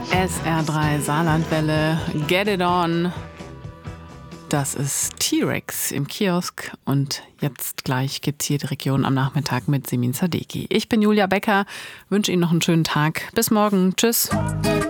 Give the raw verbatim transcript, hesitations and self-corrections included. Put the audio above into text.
S R drei Saarlandwelle, Get It On. Das ist T-Rex im Kiosk und jetzt gleich gibt's hier die Region am Nachmittag mit Simin Sadeghi. Ich bin Julia Becker, wünsche Ihnen noch einen schönen Tag. Bis morgen. Tschüss.